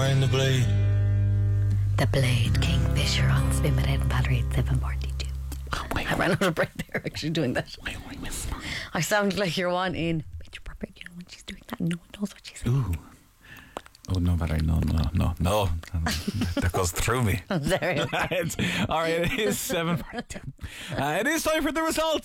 In the Blade. The Blade, Kingfisher on Spin with Ed and Valerie at 7:42. I ran out of breath there actually doing that. I sound like you're one in Pitch Perfect, you know, when she's doing that and no one knows what she's saying. Ooh. Oh, no, Valerie, no. That goes through me. Sorry. All right, it is 7:42. It is time for the results.